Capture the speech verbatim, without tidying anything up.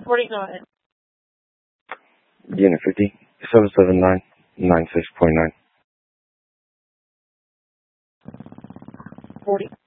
forty, go ahead. Unit fifty, seven seven nine, nine six point nine. forty.